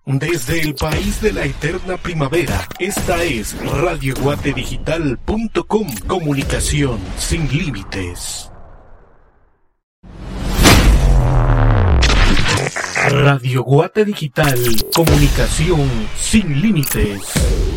Desde el país de la eterna primavera, esta es radioguatedigital.com. Comunicación sin límites. Radio Guate Digital, comunicación sin límites.